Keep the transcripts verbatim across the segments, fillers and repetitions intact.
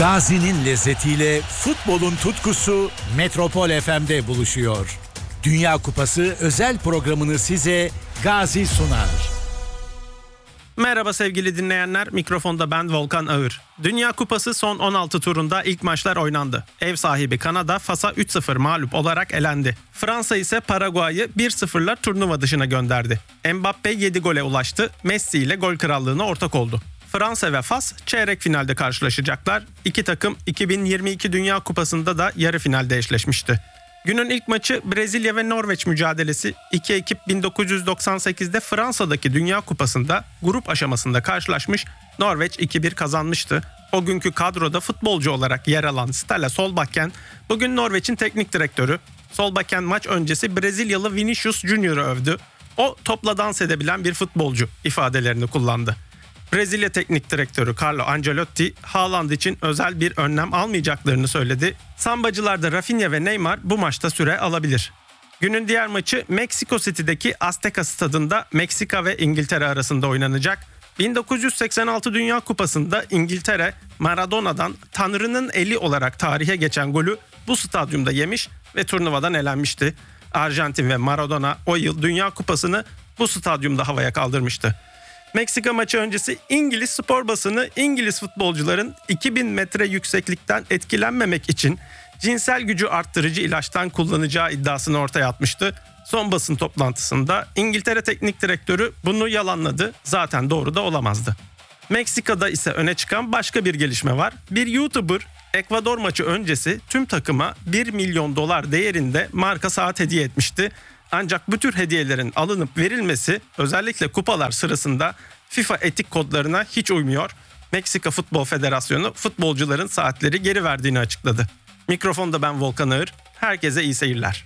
Gazi'nin lezzetiyle futbolun tutkusu Metropol F M'de buluşuyor. Dünya Kupası özel programını size Gazi sunar. Merhaba sevgili dinleyenler, mikrofonda ben Volkan Ağır. Dünya Kupası son on altı turunda ilk maçlar oynandı. Ev sahibi Kanada Fas'a üç sıfır mağlup olarak elendi. Fransa ise Paraguay'ı bir sıfırla turnuva dışına gönderdi. Mbappe yedi gole ulaştı, Messi ile gol krallığına ortak oldu. Fransa ve Fas çeyrek finalde karşılaşacaklar. İki takım iki bin yirmi iki Dünya Kupası'nda da yarı finalde eşleşmişti. Günün ilk maçı Brezilya ve Norveç mücadelesi. İki ekip bin dokuz yüz doksan sekizde Fransa'daki Dünya Kupası'nda grup aşamasında karşılaşmış. Norveç iki bir kazanmıştı. O günkü kadroda futbolcu olarak yer alan Ståle Solbakken bugün Norveç'in teknik direktörü. Solbakken maç öncesi Brezilyalı Vinicius Junior'ı övdü. O topla dans edebilen bir futbolcu ifadelerini kullandı. Brezilya Teknik Direktörü Carlo Ancelotti, Haaland için özel bir önlem almayacaklarını söyledi. Sambacılarda Rafinha ve Neymar bu maçta süre alabilir. Günün diğer maçı Meksiko City'deki Azteca Stadında Meksika ve İngiltere arasında oynanacak. bin dokuz yüz seksen altı Dünya Kupası'nda İngiltere, Maradona'dan Tanrı'nın eli olarak tarihe geçen golü bu stadyumda yemiş ve turnuvadan elenmişti. Arjantin ve Maradona o yıl Dünya Kupası'nı bu stadyumda havaya kaldırmıştı. Meksika maçı öncesi İngiliz spor basını İngiliz futbolcuların iki bin metre yükseklikten etkilenmemek için cinsel gücü arttırıcı ilaçtan kullanacağı iddiasını ortaya atmıştı. Son basın toplantısında İngiltere Teknik Direktörü bunu yalanladı. Zaten doğru da olamazdı. Meksika'da ise öne çıkan başka bir gelişme var. Bir YouTuber Ekvador maçı öncesi tüm takıma bir milyon dolar değerinde marka saat hediye etmişti. Ancak bu tür hediyelerin alınıp verilmesi özellikle kupalar sırasında FIFA etik kodlarına hiç uymuyor. Meksika Futbol Federasyonu futbolcuların saatleri geri verdiğini açıkladı. Mikrofonda ben Volkan Ağır. Herkese iyi seyirler.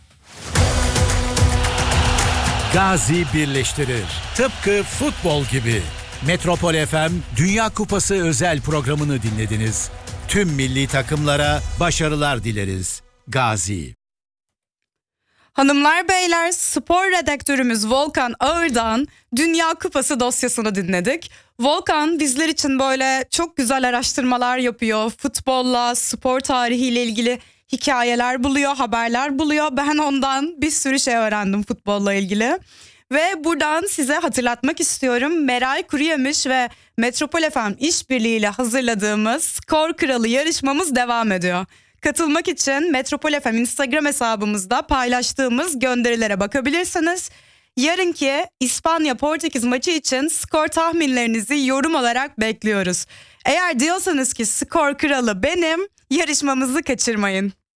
Gazi birleştirir. Tıpkı futbol gibi. Metropol F M Dünya Kupası özel programını dinlediniz. Tüm milli takımlara başarılar dileriz. Gazi. Hanımlar beyler, spor redaktörümüz Volkan Ağır'dan Dünya Kupası dosyasını dinledik. Volkan bizler için böyle çok güzel araştırmalar yapıyor. Futbolla, spor tarihiyle ilgili hikayeler buluyor, haberler buluyor. Ben ondan bir sürü şey öğrendim futbolla ilgili. Ve buradan size hatırlatmak istiyorum. Meral Kuruyemiş ve Metropol F M işbirliğiyle hazırladığımız Skor Kralı yarışmamız devam ediyor. Katılmak için Metropol F M Instagram hesabımızda paylaştığımız gönderilere bakabilirsiniz. Yarınki İspanya-Portekiz maçı için skor tahminlerinizi yorum olarak bekliyoruz. Eğer diyorsanız ki skor kralı benim, yarışmamızı kaçırmayın.